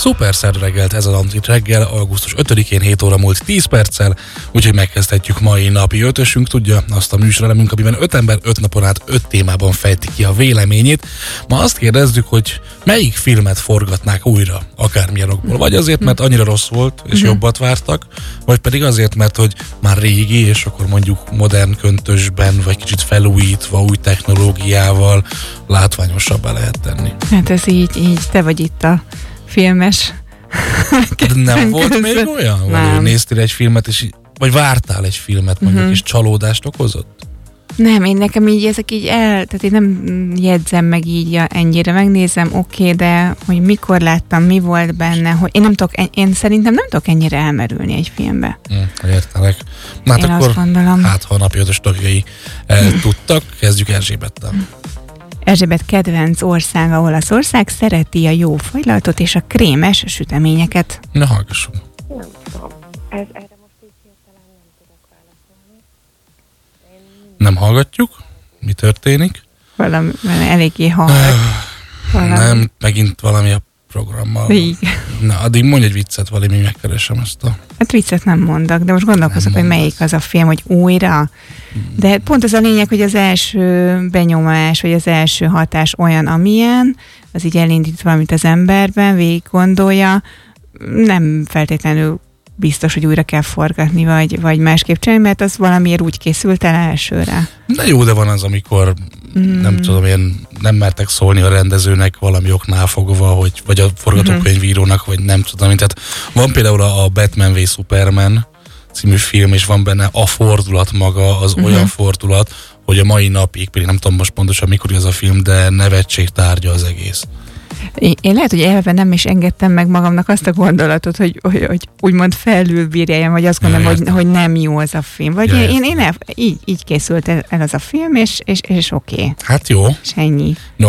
Szuperszerda reggelt, ez az Andrit reggel, augusztus 5-én 7 óra múlt 10 perccel, úgyhogy megkezdhetjük mai napi ötösünk, tudja, azt a műsorelemünk, amiben 5 ember 5 napon át 5 témában fejti ki a véleményét. Ma azt kérdezzük, hogy melyik filmet forgatnák újra, akármilyen okból. Vagy azért, mert annyira rossz volt, és jobbat vártak, vagy pedig azért, mert hogy már régi, és akkor mondjuk modern köntösben, vagy kicsit felújítva, új technológiával látványosabbá lehet tenni. Hát ez így, te vagy itt a filmes. De nem volt még olyan? Vagy néztél egy filmet, vagy vártál egy filmet mondjuk, és csalódást okozott? Nem, én nekem így ezek így tehát én nem jegyzem meg így ennyire, megnézem, oké, de hogy mikor láttam, mi volt benne, hogy én szerintem nem tudok ennyire elmerülni egy filmbe. Értelek. Na hát én akkor, azt gondolom. hát ha a napi ötös tagjai tudtak, kezdjük Erzsébettel. Erzsébet kedvenc országa Olaszország, szereti a jó fagylaltot és a krémes süteményeket. Na, hallgassunk. Nem tudom. Erre most így hirtelen nem tudok válaszolni. Nem hallgatjuk? Mi történik? Valami eléggé hallgat. Nem, megint valami a programmal. Igen. Na, addig mondj egy viccet, valami, megkeresem ezt a... Hát viccet nem mondok, de most gondolkozok, hogy melyik az a film, hogy újra. De pont az a lényeg, hogy az első benyomás, vagy az első hatás olyan, amilyen, az így elindít valamit az emberben, végig gondolja, nem feltétlenül biztos, hogy újra kell forgatni, vagy másképp csinálni, mert az valamiért úgy készült el elsőre. Na jó, de van az, amikor nem tudom én, nem mertek szólni a rendezőnek valami oknál fogva, vagy a forgatókönyvírónak, vagy nem tudom. Tehát van például a Batman v Superman című film, és van benne a fordulat maga, az olyan fordulat, hogy a mai napig, pedig nem tudom most pontosan mikor az a film, de nevetség tárgya az egész. Én lehet, hogy elven nem is engedtem meg magamnak azt a gondolatot, hogy úgymond felülbírjáljem, vagy azt gondolom, hogy nem jó az a film. Vagy így készült el az a film, és oké. Hát jó. És ennyi.